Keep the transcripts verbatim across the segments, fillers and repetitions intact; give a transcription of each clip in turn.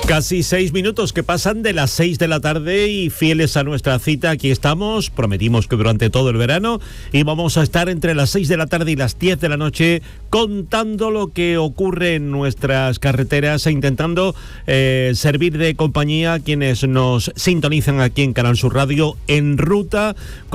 Casi seis minutos que pasan de las seis de la tarde y fieles a nuestra cita, aquí estamos. Prometimos que durante todo el verano íbamos a estar entre las seis de la tarde y las diez de la noche contando lo que ocurre en nuestras carreteras e intentando eh, servir de compañía a quienes nos sintonizan aquí en Canal Sur Radio en ruta,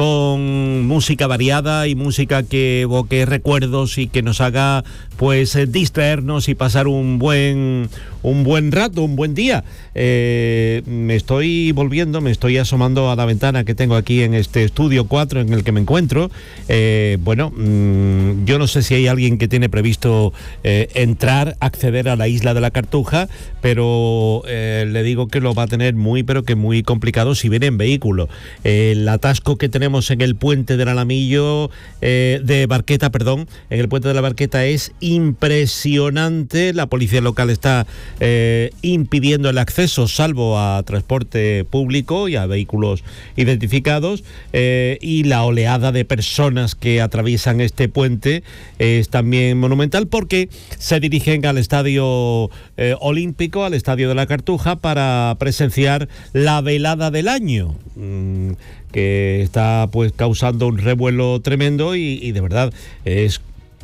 con música variada y música que evoque recuerdos y que nos haga pues distraernos y pasar un buen un buen rato, un buen día. Eh, me estoy volviendo, me estoy asomando a la ventana que tengo aquí en este estudio cuatro en el que me encuentro. Eh, bueno, mmm, yo no sé si hay alguien que tiene previsto eh, entrar, acceder a la isla de la Cartuja, pero eh, le digo que lo va a tener muy, pero que muy complicado si viene en vehículo. Eh, el atasco que tenemos en el puente del Alamillo, eh, de Barqueta, perdón, en el puente de la Barqueta es impresionante. La policía local está eh, impidiendo el acceso, salvo a transporte público y a vehículos identificados, eh, y la oleada de personas que atraviesan este puente es también monumental porque se dirigen al estadio eh, olímpico, al estadio de la Cartuja, para presenciar la velada del año, mmm, que está pues causando un revuelo tremendo y, y de verdad es...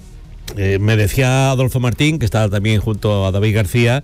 Eh, me decía Adolfo Martín, que está también junto a David García,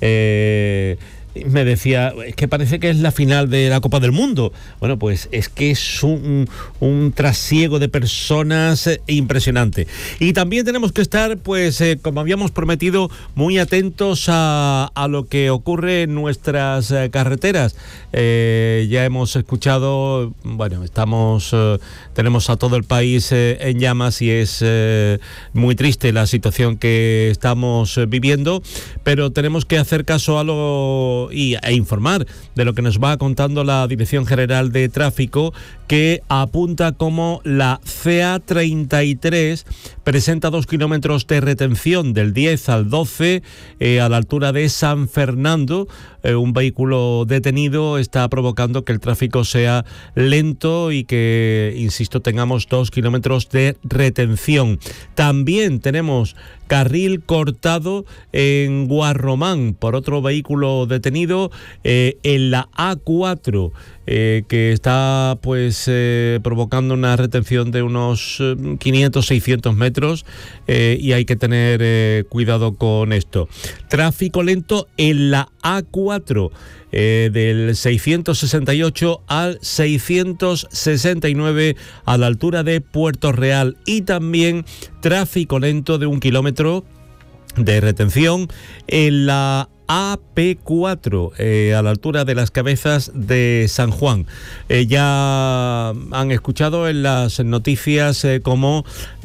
eh, me decía, es que parece que es la final de la Copa del Mundo. Bueno, pues es que es un, un trasiego de personas eh, impresionante. Y también tenemos que estar, pues, eh, como habíamos prometido, muy atentos a, a lo que ocurre en nuestras eh, carreteras. Eh, ya hemos escuchado, bueno, estamos, eh, tenemos a todo el país eh, en llamas y es eh, muy triste la situación que estamos eh, viviendo, pero tenemos que hacer caso a lo y e informar de lo que nos va contando la Dirección General de Tráfico, que apunta como la C A treinta y tres presenta dos kilómetros de retención del diez al doce eh, a la altura de San Fernando. Eh, un vehículo detenido está provocando que el tráfico sea lento y que, insisto, tengamos dos kilómetros de retención. También tenemos carril cortado en Guarromán por otro vehículo detenido eh, en la A cuatro, eh, que está pues eh, provocando una retención de unos eh, quinientos seiscientos metros, eh, y hay que tener eh, cuidado con esto. Tráfico lento en la A cuatro, Eh, del seiscientos sesenta y ocho al seiscientos sesenta y nueve a la altura de Puerto Real, y también tráfico lento de un kilómetro de retención en la A P cuatro, eh, a la altura de las Cabezas de San Juan. Eh, ya han escuchado en las noticias eh, como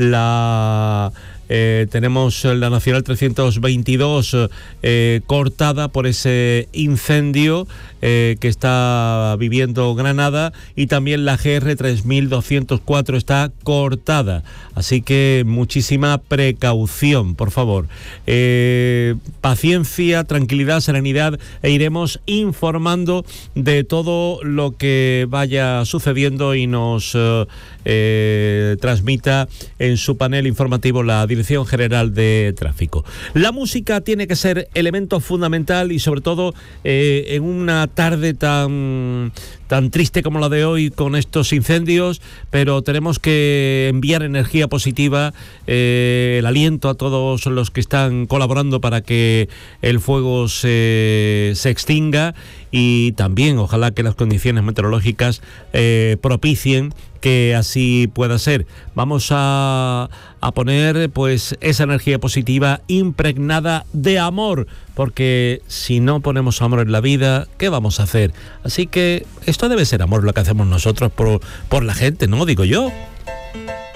la... Eh, tenemos la Nacional trescientos veintidós eh, cortada por ese incendio eh, que está viviendo Granada, y también la G R tres mil doscientos cuatro está cortada. Así que muchísima precaución, por favor. Eh, paciencia, tranquilidad, serenidad, e iremos informando de todo lo que vaya sucediendo y nos eh, eh, transmita en su panel informativo la Dirección General de Tráfico. La música tiene que ser elemento fundamental, y sobre todo eh, en una tarde tan, tan triste como la de hoy con estos incendios, pero tenemos que enviar energía positiva, eh, el aliento a todos los que están colaborando para que el fuego se, se extinga, y también ojalá que las condiciones meteorológicas eh, propicien que así pueda ser. Vamos a, a poner pues esa energía positiva impregnada de amor, porque si no ponemos amor en la vida, ¿qué vamos a hacer? Así que esto debe ser amor, lo que hacemos nosotros por, por la gente, ¿no? Digo yo.